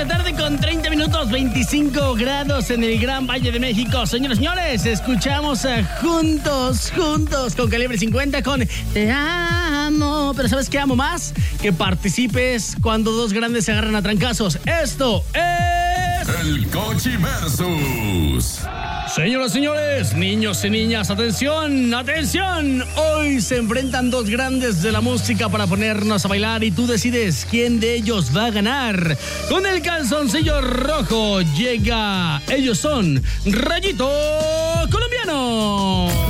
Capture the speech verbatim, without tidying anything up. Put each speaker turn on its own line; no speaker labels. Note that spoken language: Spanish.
la tarde con treinta minutos, veinticinco grados en el Gran Valle de México. Señores, señores, escuchamos a Juntos, Juntos con Calibre cincuenta con Te amo. Pero ¿sabes qué amo más? Que participes cuando dos grandes se agarran a trancazos. Esto es...
El Cochi Versus.
Señoras, señores, niños y niñas, atención, atención. Hoy se enfrentan dos grandes de la música para ponernos a bailar y tú decides quién de ellos va a ganar. Con el calzoncillo rojo llega, ellos son Rayito Colombiano.